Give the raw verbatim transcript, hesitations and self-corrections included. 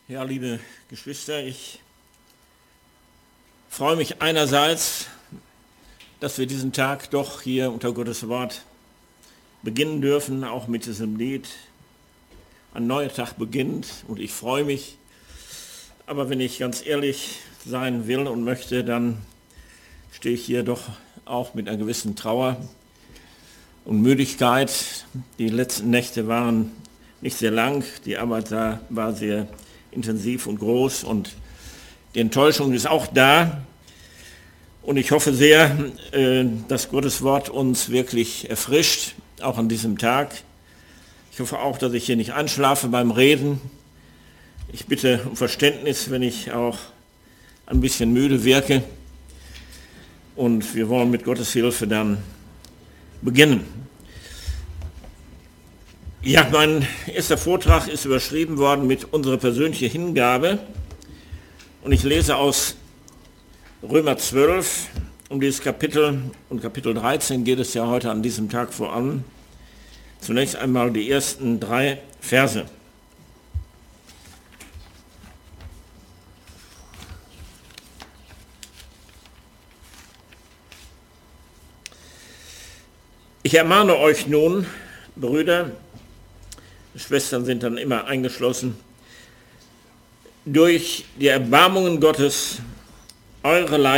Ja, liebe Geschwister, ich freue mich einerseits, dass wir diesen Tag doch hier unter Gottes Wort beginnen dürfen, auch mit diesem Lied. Ein neuer Tag beginnt und ich freue mich. Aber wenn ich ganz ehrlich sein will und möchte, dann stehe ich hier doch auch mit einer gewissen Trauer und Müdigkeit. Die letzten Nächte waren nicht sehr lang, die Arbeit da war sehr intensiv und groß und die Enttäuschung ist auch da. Und ich hoffe sehr, dass Gottes Wort uns wirklich erfrischt, auch an diesem Tag. Ich hoffe auch, dass ich hier nicht einschlafe beim Reden. Ich bitte um Verständnis, wenn ich auch ein bisschen müde wirke. Und wir wollen mit Gottes Hilfe dann beginnen. Ja, mein erster Vortrag ist überschrieben worden mit unserer persönlichen Hingabe. Und ich lese aus Römer zwölf, um dieses Kapitel, und Kapitel dreizehn geht es ja heute an diesem Tag voran. Zunächst einmal die ersten drei Verse. Ich ermahne euch nun, Brüder, Schwestern sind dann immer eingeschlossen, durch die Erbarmungen Gottes eure Leiden